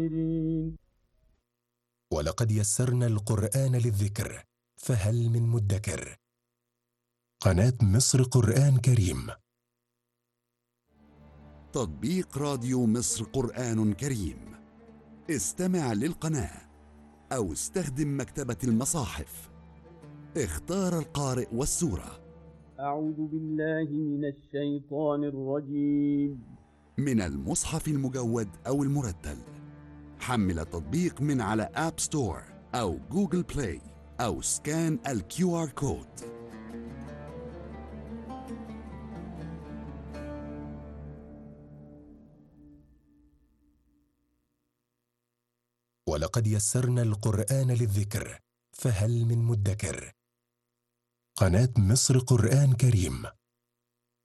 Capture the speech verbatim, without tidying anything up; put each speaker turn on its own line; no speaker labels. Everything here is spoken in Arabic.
ولقد يسرنا القرآن للذكر فهل من مدكر. قناة مصر قرآن كريم.
تطبيق راديو مصر قرآن كريم. استمع للقناة أو استخدم مكتبة المصاحف. اختار القارئ والسورة.
أعوذ بالله من الشيطان الرجيم.
من المصحف المجود أو المرتل. حمل التطبيق من على آب ستور أو جوجل بلاي أو سكان الكيو آر كود.
ولقد يسرنا القرآن للذكر فهل من مدكر. قناة مصر قرآن كريم.